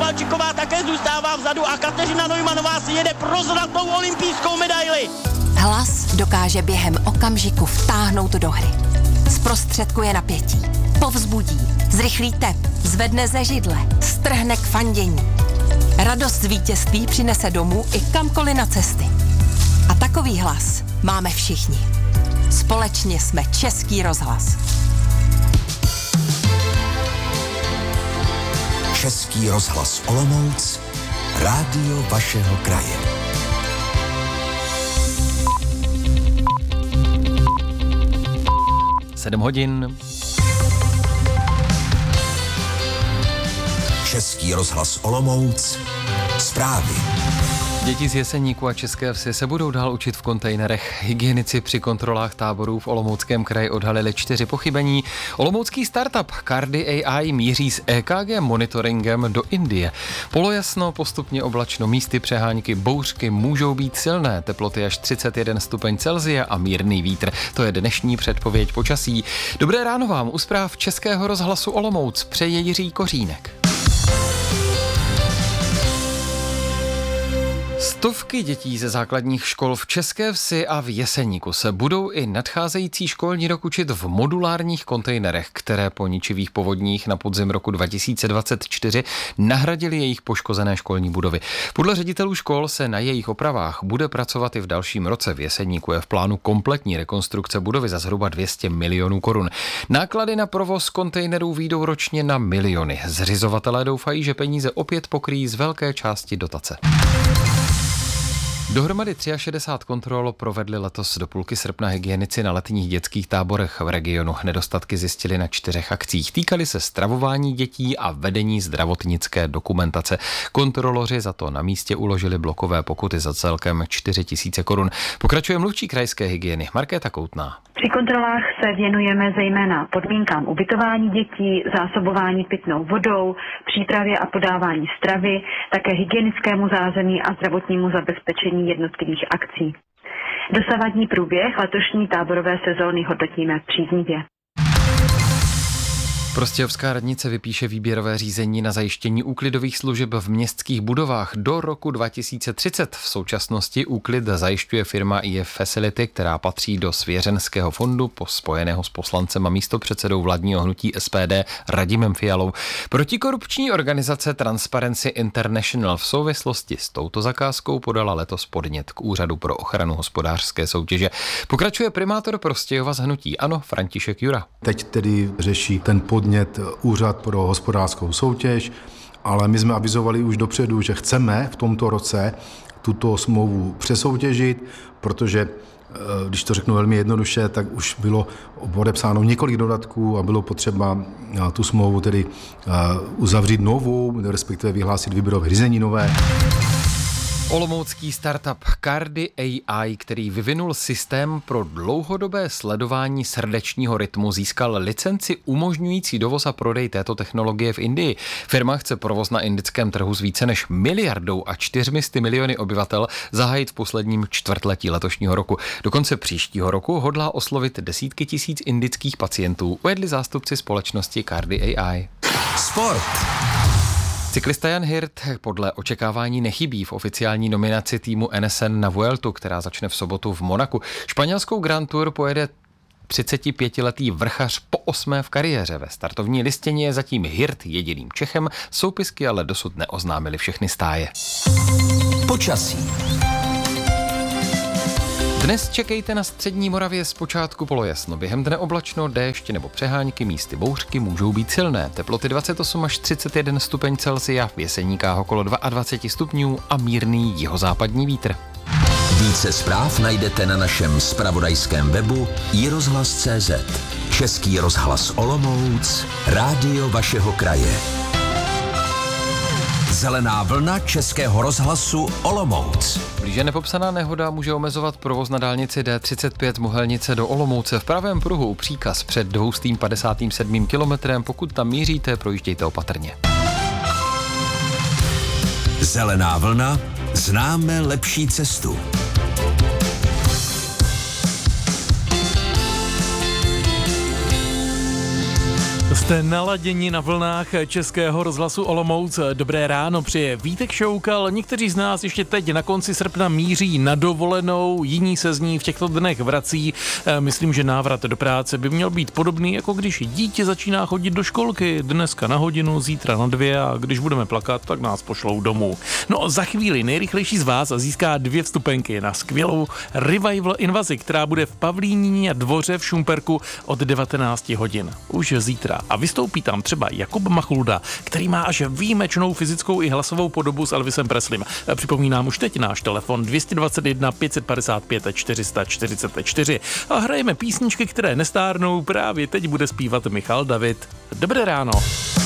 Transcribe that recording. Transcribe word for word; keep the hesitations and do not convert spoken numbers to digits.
Kovalčiková také zůstává vzadu a Kateřina Neumannová si jede pro zlatou olympijskou medaili. Hlas dokáže během okamžiku vtáhnout do hry. Zprostředkuje napětí, povzbudí, zrychlí tep, zvedne ze židle, strhne k fandění. Radost z vítězství přinese domů i kamkoliv na cesty. A takový hlas máme všichni. Společně jsme Český rozhlas. Český rozhlas Olomouc, rádio vašeho kraje. Sedm hodin. Český rozhlas Olomouc, zprávy. Děti z Jeseníku a České Vsi se budou dál učit v kontejnerech. Hygienici při kontrolách táborů v Olomouckém kraji odhalili čtyři pochybení. Olomoucký startup Cardi A I míří s E K G monitoringem do Indie. Polojasno, postupně oblačno, místy přehánky, bouřky můžou být silné, teploty až třicet jeden stupeň Celsia a mírný vítr. To je dnešní předpověď počasí. Dobré ráno vám u zpráv Českého rozhlasu Olomouc přeje Jiří Kořínek. Stovky dětí ze základních škol v České Vsi a v Jeseníku se budou i nadcházející školní rok učit v modulárních kontejnerech, které po ničivých povodních na podzim roku dva tisíce dvacet čtyři nahradily jejich poškozené školní budovy. Podle ředitelů škol se na jejich opravách bude pracovat i v dalším roce. V Jeseníku je v plánu kompletní rekonstrukce budovy za zhruba dvě stě milionů korun. Náklady na provoz kontejnerů výjdou ročně na miliony. Zřizovatelé doufají, že peníze opět pokryjí z velké části dotace. Dohromady šedesát tři kontrol provedli letos do půlky srpna hygienici na letních dětských táborech v regionu. Nedostatky zjistili na čtyřech akcích. Týkaly se stravování dětí a vedení zdravotnické dokumentace. Kontroloři za to na místě uložili blokové pokuty za celkem čtyři tisíce korun. Pokračuje mluvčí krajské hygieny Markéta Koutná. Při kontrolách se věnujeme zejména podmínkám ubytování dětí, zásobování pitnou vodou, přípravě a podávání stravy, také hygienickému zázemí a zdravotnímu zabezpečení jednotlivých akcí. Dosavadní průběh letošní táborové sezóny hodnotíme příznivě. Prostějovská radnice vypíše výběrové řízení na zajištění úklidových služeb v městských budovách do roku dva tisíce třicet. V současnosti úklid zajišťuje firma I F Facility, která patří do svěřenského fondu spojeného s poslancem a místopředsedou vládního hnutí S P D Radimem Fialou. Protikorupční organizace Transparency International v souvislosti s touto zakázkou podala letos podnět k Úřadu pro ochranu hospodářské soutěže. Pokračuje primátor Prostějova z hnutí ANO František Jura. Teď tedy řeší ten podnět Úřad pro hospodářskou soutěž, ale my jsme avizovali už dopředu, že chceme v tomto roce tuto smlouvu přesoutěžit, protože, když to řeknu velmi jednoduše, tak už bylo podepsáno několik dodatků a bylo potřeba tu smlouvu tedy uzavřít novou, respektive vyhlásit výběrové řízení nové. Olomoucký startup Cardi A I, který vyvinul systém pro dlouhodobé sledování srdečního rytmu, získal licenci umožňující dovoz a prodej této technologie v Indii. Firma chce provoz na indickém trhu s více než miliardou a čtyřmisty miliony obyvatel zahájit v posledním čtvrtletí letošního roku. Do konce příštího roku hodlá oslovit desítky tisíc indických pacientů, uvedli zástupci společnosti Cardi A I. Sport. Cyklista Jan Hirt podle očekávání nechybí v oficiální nominaci týmu N S N na Vueltu, která začne v sobotu v Monaku. Španělskou Grand Tour pojede třicetipětiletý vrchař po osmé v kariéře. Ve startovní listině je zatím Hirt jediným Čechem, soupisky ale dosud neoznámili všechny stáje. Počasí. Dnes čekejte na střední Moravě zpočátku polojasno. Během dne oblačno, déšť nebo přehánky, místy bouřky můžou být silné. Teploty dvacet osm až třicet jeden stupeň Celsia, v Jeseníkách okolo dvacet dva stupňů a mírný jihozápadní vítr. Více zpráv najdete na našem zpravodajském webu i rozhlas tečka cé zet. Český rozhlas Olomouc, rádio vašeho kraje. Zelená vlna Českého rozhlasu Olomouc. Blíže nepopsaná nehoda může omezovat provoz na dálnici D třicet pět Mohelnice do Olomouce. V pravém pruhu příkaz před dvě stě padesát sedm kilometrem. Pokud tam míříte, projíždějte opatrně. Zelená vlna, známe lepší cestu. V Jste naladěni na vlnách Českého rozhlasu Olomouc. Dobré ráno přeje Vítek Šoukal. Někteří z nás ještě teď na konci srpna míří na dovolenou, jiní se z ní v těchto dnech vrací. Myslím, že návrat do práce by měl být podobný, jako když dítě začíná chodit do školky. Dneska na hodinu, zítra na dvě a když budeme plakat, tak nás pošlou domů. No za chvíli nejrychlejší z vás získá dvě vstupenky na skvělou Revival invazi, která bude v Pavlínině dvoře v Šumperku od devatenáct hodin. Už zítra. A vystoupí tam třeba Jakub Machulda, který má až výjimečnou fyzickou i hlasovou podobu s Elvisem Preslem. Připomínám už teď náš telefon dvě dvě jedna pět padesát pět čtyři čtyři čtyři a hrajeme písničky, které nestárnou. Právě teď bude zpívat Michal David. Dobré ráno.